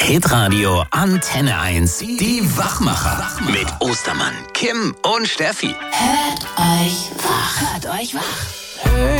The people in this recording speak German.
Hitradio Antenne 1. Die Wachmacher. Mit Ostermann, Kim und Steffi. Hört euch wach. Hört euch wach.